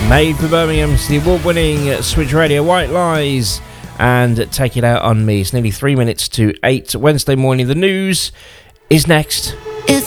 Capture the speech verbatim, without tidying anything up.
Made for Birmingham, it's the award-winning Switch Radio White Lies and Take It Out on Me. It's nearly three minutes to eight Wednesday morning. The news is next.